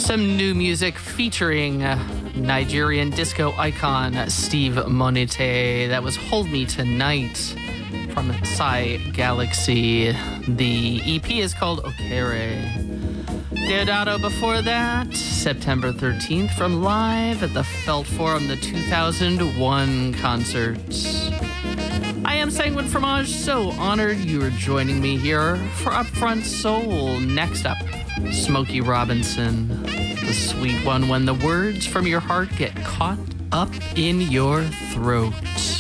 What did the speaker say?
Some new music featuring Nigerian disco icon Steve Monete. That was Hold Me Tonight from Psy Galaxy. The EP is called Okere. Deodato before that, September 13th from Live at the Felt Forum, the 2001 concert. I am Sanguine Fromage, so honored you are joining me here for Upfront Soul. Next up, Smokey Robinson, the sweet one when the words from your heart get caught up in your throat.